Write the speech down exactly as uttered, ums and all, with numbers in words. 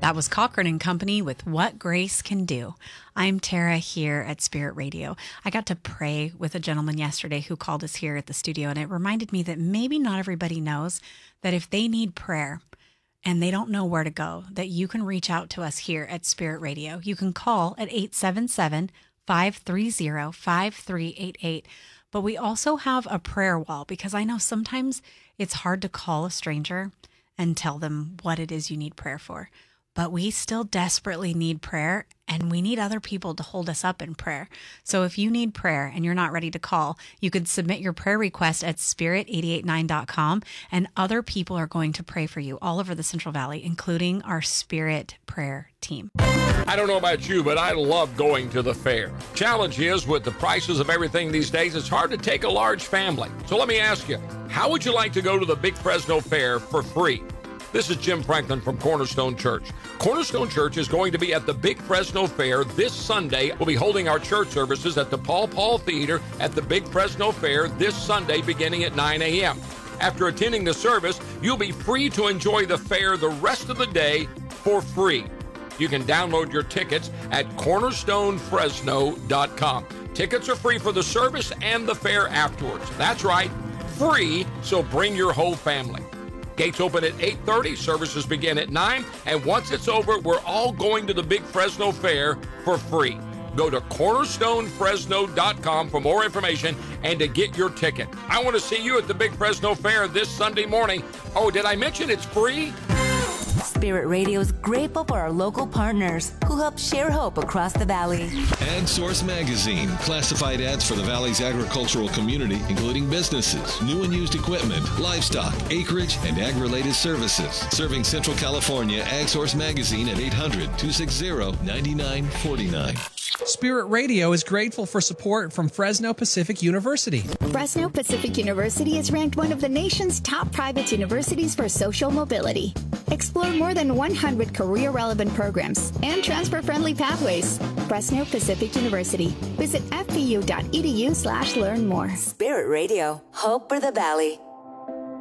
That was Cochran and Company with What Grace Can Do. I'm Tara here at Spirit Radio. I got to pray with a gentleman yesterday who called us here at the studio, and it reminded me that maybe not everybody knows that if they need prayer and they don't know where to go, that you can reach out to us here at Spirit Radio. You can call at eight seven seven, five three zero, five three eight eight. But we also have a prayer wall, because I know sometimes it's hard to call a stranger and tell them what it is you need prayer for. But we still desperately need prayer, and we need other people to hold us up in prayer. So if you need prayer and you're not ready to call, you could submit your prayer request at spirit eight eight nine dot com, and other people are going to pray for you all over the Central Valley, including our Spirit prayer team. I don't know about you, but I love going to the fair. Challenge is, with the prices of everything these days, it's hard to take a large family. So let me ask you, how would you like to go to the Big Fresno Fair for free? This is Jim Franklin from Cornerstone Church. Cornerstone Church is going to be at the Big Fresno Fair this Sunday. We'll be holding our church services at the Paul Paul Theater at the Big Fresno Fair this Sunday beginning at nine a.m. After attending the service, you'll be free to enjoy the fair the rest of the day for free. You can download your tickets at cornerstone fresno dot com. Tickets are free for the service and the fair afterwards. That's right, free, so bring your whole family. Gates open at eight thirty, services begin at nine, and once it's over, we're all going to the Big Fresno Fair for free. Go to cornerstone fresno dot com for more information and to get your ticket. I want to see you at the Big Fresno Fair this Sunday morning. Oh, did I mention it's free? Spirit Radio is grateful for our local partners who help share hope across the valley. AgSource Magazine, classified ads for the valley's agricultural community, including businesses, new and used equipment, livestock, acreage, and ag-related services. Serving Central California, AgSource Magazine at eight hundred, two six zero, nine nine four nine. Spirit Radio is grateful for support from Fresno Pacific University. Fresno Pacific University is ranked one of the nation's top private universities for social mobility. Explore more than one hundred career-relevant programs and transfer-friendly pathways. Fresno Pacific University. Visit f p u dot e d u slash learn more. Spirit Radio, hope for the valley.